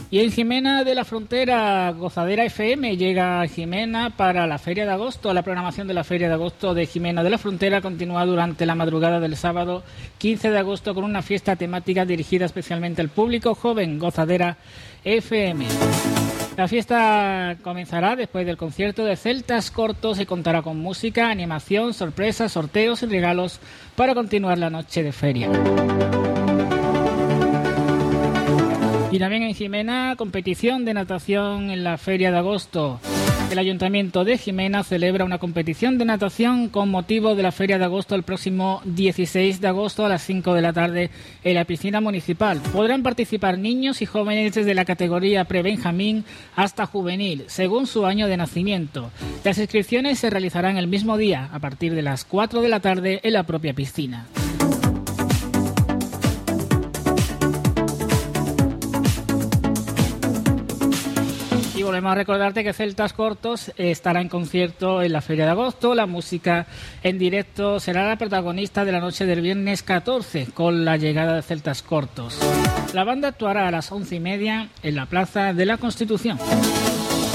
Y en Jimena de la Frontera, Gozadera FM llega a Jimena para la Feria de Agosto. La programación de la Feria de Agosto de Jimena de la Frontera continúa durante la madrugada del sábado 15 de agosto con una fiesta temática dirigida especialmente al público joven, Gozadera FM. La fiesta comenzará después del concierto de Celtas Cortos y contará con música, animación, sorpresas, sorteos y regalos para continuar la noche de feria. Y también en Jimena, competición de natación en la Feria de Agosto. El Ayuntamiento de Jimena celebra una competición de natación con motivo de la Feria de Agosto el próximo 16 de agosto a las 5 de la tarde en la piscina municipal. Podrán participar niños y jóvenes desde la categoría pre-benjamín hasta juvenil, según su año de nacimiento. Las inscripciones se realizarán el mismo día, a partir de las 4 de la tarde en la propia piscina. Y volvemos a recordarte que Celtas Cortos estará en concierto en la Feria de Agosto. La música en directo será la protagonista de la noche del viernes 14 con la llegada de Celtas Cortos. La banda actuará a las 11:30 en la Plaza de la Constitución.